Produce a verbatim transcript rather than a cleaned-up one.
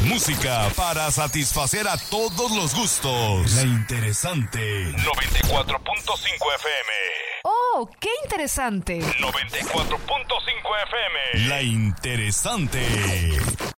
Música para satisfacer a todos los gustos. La interesante. noventa y cuatro punto cinco F M. ¡Oh, qué interesante! noventa y cuatro punto cinco F M. La interesante.